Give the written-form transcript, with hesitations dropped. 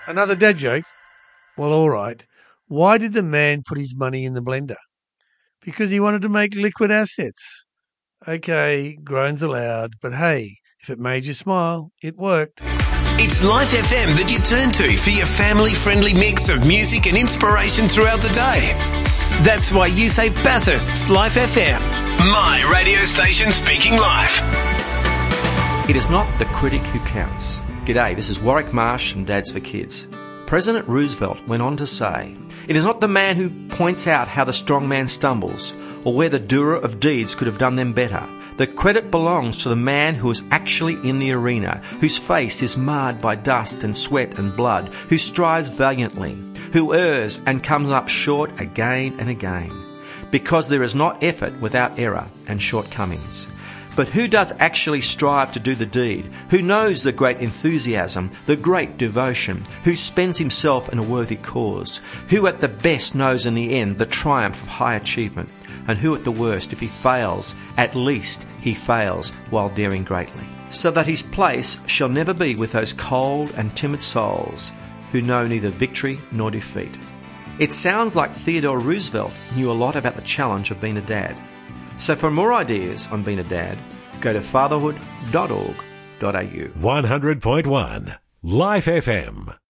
Another dad joke? Well, all right. Why did the man put his money in the blender? Because he wanted to make liquid assets. Okay, groans allowed, but hey, if it made you smile, it worked. It's Life FM that you turn to for your family-friendly mix of music and inspiration throughout the day. That's why you say Bathurst's Life FM. My radio station speaking life. It is not the critic who counts. G'day, this is Warwick Marsh from Dads for Kids. President Roosevelt went on to say, "It is not the man who points out how the strong man stumbles, or where the doer of deeds could have done them better. The credit belongs to the man who is actually in the arena, whose face is marred by dust and sweat and blood, who strives valiantly, who errs and comes up short again and again. Because there is not effort without error and shortcomings. But who does actually strive to do the deed? Who knows the great enthusiasm, the great devotion? Who spends himself in a worthy cause? Who at the best knows in the end the triumph of high achievement? And who at the worst, if he fails, at least he fails while daring greatly? So that his place shall never be with those cold and timid souls who know neither victory nor defeat." It sounds like Theodore Roosevelt knew a lot about the challenge of being a dad. So for more ideas on being a dad, go to fatherhood.org.au. 100.1 Life FM.